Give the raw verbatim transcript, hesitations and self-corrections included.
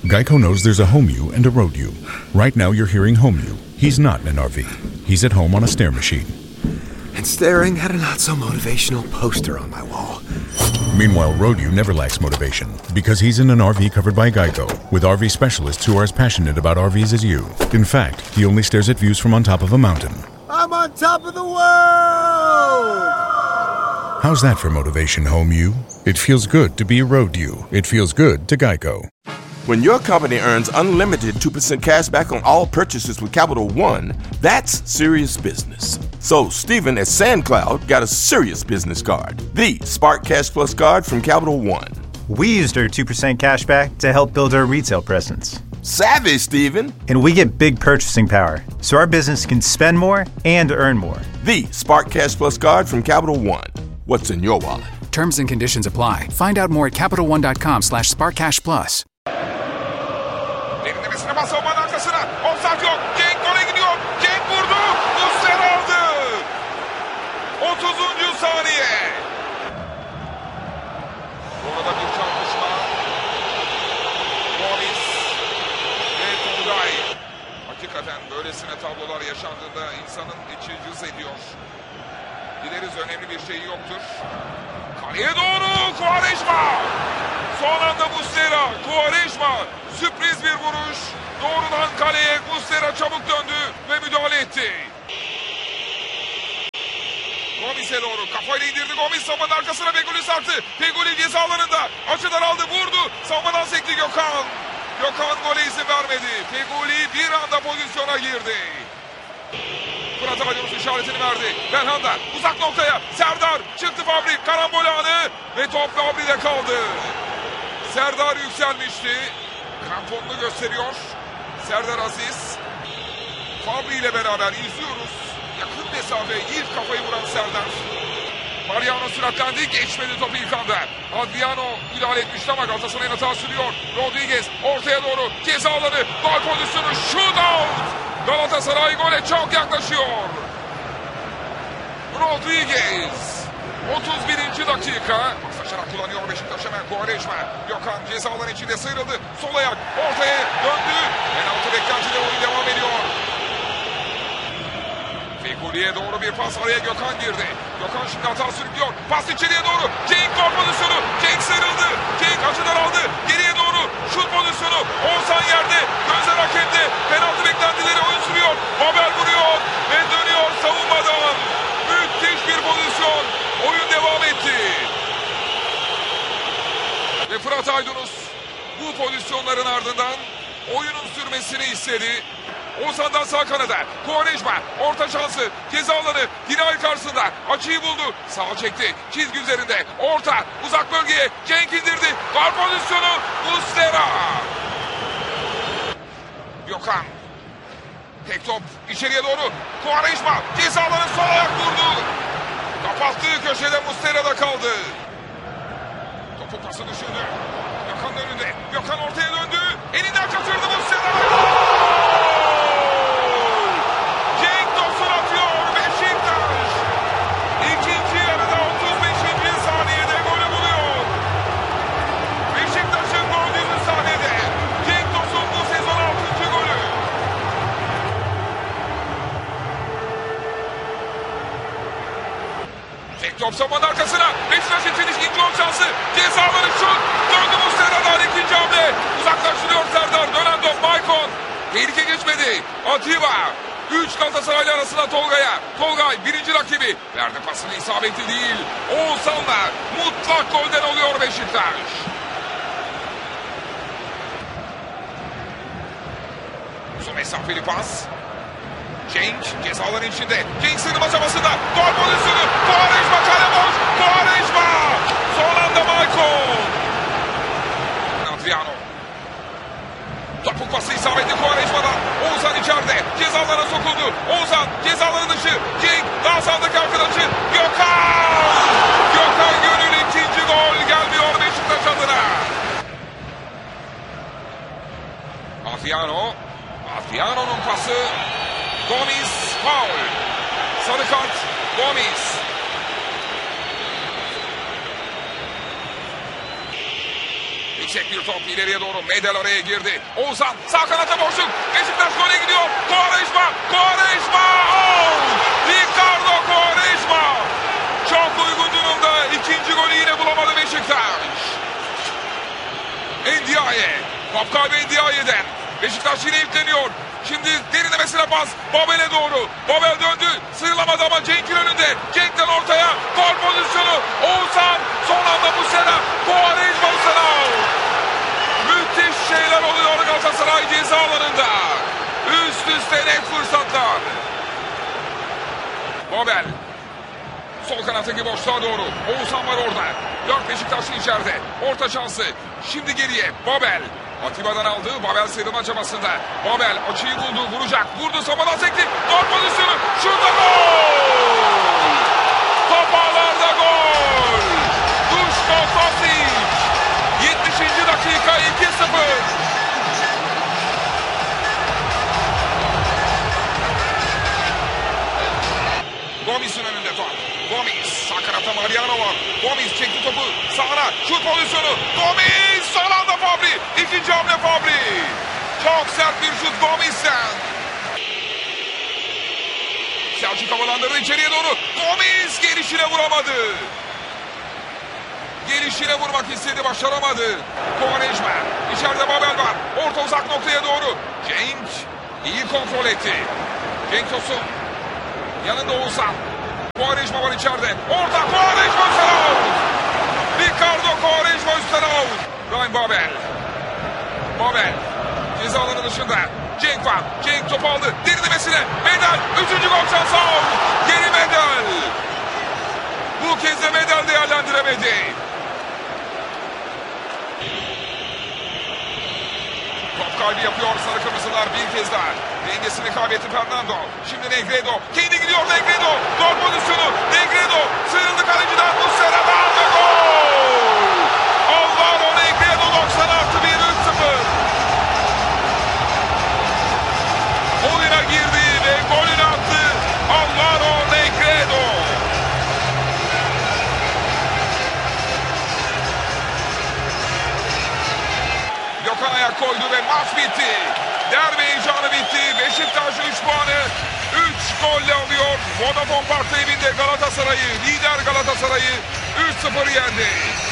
Geico knows there's a home you and a road you. Right now you're hearing home you. He's not in an R V. He's at home on a stair machine. And staring at a not-so-motivational poster on my wall. Meanwhile, road you never lacks motivation because he's in an R V covered by Geico with R V specialists who are as passionate about R Vs as you. In fact, he only stares at views from on top of a mountain. I'm on top of the world! How's that for motivation, home you? It feels good to be a road you. It feels good to Geico. When your company earns unlimited two percent cash back on all purchases with Capital One, that's serious business. So Stephen at SandCloud got a serious business card, the Spark Cash Plus card from Capital One. We used our two percent cash back to help build our retail presence. Savvy, Stephen. And we get big purchasing power, so our business can spend more and earn more. The Spark Cash Plus card from Capital One. What's in your wallet? Terms and conditions apply. Find out more at CapitalOne.com slash SparkCashPlus. Derinlemesine bas savunmanın arkasına. Offside yok. Cenk gole gidiyor. Cenk vurdu. Muslera aldı. otuzuncu saniye. Orada bir çarpışma. Gomis ve Tugay. Hakikaten böylesine tablolar yaşandığında insanın içi cız ediyor. Dileriz önemli bir şey yoktur. Kaleye doğru Quaresma. Son anda Muslera. Quaresma. Sürpriz bir vuruş. Doğrudan kaleye Muslera çabuk döndü ve müdahale etti. Gomis'e doğru. Kafayla indirdi Gomis. Savunmanın arkasına Feguli sarktı. Feguli ceza alanında. Açıdan aldı. Vurdu. Savunmadan sekti Gökhan. Gökhan gole izin vermedi. Feguli bir anda pozisyona girdi. Fırat Aydınus işaretini verdi. Belhanda uzak noktaya. Serdar çıktı Fabri. Karambol anı ve top Fabri'de kaldı. Serdar yükselmişti. Kramponunu gösteriyor. Serdar Aziz. Fabri ile beraber izliyoruz. Yakın mesafe ilk kafayı vuran Serdar. Mariano süratlendi. Geçmedi topu ilk anda. Adriano müdahale etmişti ama Galatasaray'ın hata sürüyor. Rodriguez ortaya doğru. Ceza alanı. Gol pozisyonu. Shootout. Galatasaray gole çok yaklaşıyor. Rodriguez. otuz birinci dakika. Paslaşarak kullanıyor Beşiktaş hemen. Quaresma. Gökhan ceza alanı içinde sıyrıldı. Sol ayak ortaya döndü. Penaltı beklentide oyun devam ediyor. Fegoli'ye doğru bir pas, araya Gökhan girdi. Gökhan şimdi hata sürüklüyor. Pas içeriye doğru. Cenk gol pozisyonu. Cenk sıyrıldı. Cenk açıdan aldı. Geriye doğru şut pozisyonu. Oğuzhan yerde. Gözler hakemde. Penaltı beklentileri oyun sürüyor. Babel vuruyor ve dönüyor savunmadan. Müthiş bir pozisyon. Oyun devam etti. Ve Fırat Aydınus bu pozisyonların ardından oyunun sürmesini istedi. Oğuzhan'dan sağ kanada. Quaresma orta şansı. Ceza alanı. Dinay karşısında. Açıyı buldu. Sağa çekti. Çizgi üzerinde. Orta. Uzak bölgeye. Cenk indirdi. Gol pozisyonu. Muslera. Gökhan. Tek top. içeriye doğru. Quaresma. Ceza alanı sol ayak vurdu. Kapattığı köşede Muslera'da kaldı. Topu pası düşündü. Gökhan'ın önünde. Gökhan ortaya döndü. Elinden kaçırdı Muslera. Top savunmanın arkasına. Beşiktaş için ikinci gol şansı. Cezaları şut. Döndü Muslera'dan ikinci hamle. Uzaklaştırıyor Serdar. Dönen top Maicon. Tehlike geçmedi. Atiba. Üç Galatasaraylı arasında Tolga'ya. Tolgay birinci rakibi. Verdi pasını, isabetli değil. Oğuzhan'la mutlak golden oluyor Beşiktaş. Uzun mesafeli pas. Cenk cezaların içinde. Cenk sığınma çabasında. Gol pozisyonu. Quaresma kale boş. Quaresma. Son anda Maicon. Adriano. Topuk pası isabetli Quaresma'dan. Oğuzhan içeride. Cezalara sokuldu. Oğuzhan cezaları dışı. Cenk daha sağdaki arkadaşı. Gökhan. Gökhan Gönül ikinci gol gelmiyor Beşiktaş adına. Adriano. Adriano'nun pası. Gomis faul. Sarı kart Gomis. Yüksek bir top ileriye doğru. Medel oraya girdi. Oğuzhan sağ kanata boşluk. Beşiktaş gole gidiyor. Quaresma. Quaresma. Oh! Ricardo Quaresma. Çok uygun durumda. İkinci golü yine bulamadı Beşiktaş. Ndiaye. Top kaybı Ndiaye'den. Beşiktaş yine yükleniyor. Şimdi derinlemesine pas. Babel'e doğru. Babel döndü. Sıyrılamadı ama Cenk'in önünde. Cenk'ten ortaya. Gol pozisyonu. Oğuzhan. Son anda bu sene. Quaresma bu sene. Müthiş şeyler oluyor Galatasaray ceza alanında. Üst üste net fırsatlar. Babel. Sol kanattaki boşluğa doğru. Oğuzhan var orada. Dört Beşiktaşlı içeride. Orta şansı. Şimdi geriye. Babel. Atiba'dan aldı. Babel sıyrılma çabasında. Babel açıyı buldu. Vuracak. Vurdu. Samadan sekti. Gol pozisyonu. Şurada gol. Top ağlarda gol. Duško Tosić. yetmişinci dakika iki sıfır. Gomis'in önünde top. Gomis. Sağ kanatta Mariano var. Gomis çekti topu. Sağına. Şut pozisyonu. Gomis. Son anda Fabri. İkinci hamle Fabri. Çok sert bir şut Gomis'ten. Selçuk havalandırdı içeriye doğru. Gomis gelişine vuramadı. Gelişine vurmak istedi. Başaramadı. Quaresma. İçeride Babel var. Orta uzak noktaya doğru. Cenk iyi kontrol etti. Cenk Tosun. Yanında Oğuzhan. Quaresma var içeride. Orta Quaresma üstten out. Ricardo Quaresma üstten out. Ryan Babel. Babel. Ceza alanı dışında. Cenk var. Cenk topu aldı. Derinlemesine. Medel. Üçüncü gol şansı out. Geri Medel. Bu kez de Medel değerlendiremedi. Top kaybı yapıyor Sarı Kırmızılar bir kez daha. Dengesini kaybetti Fernando. Şimdi Negredo. Kendi gidiyor Negredo. Gol pozisyonu. Negredo. Sıyrıldı kaleciden. Muslera'dan ve gol. Alvaro Negredo doksan artı bir üç sıfır. Oyuna girdi ve golünü attı. Alvaro Negredo. Gökhan ayak koydu ve maç bitti. Derbi heyecanı bitti. Beşiktaş üç puanı üç golle alıyor. Vodafone Park'ta evinde Galatasaray'ı, lider Galatasaray'ı üç sıfır yendi.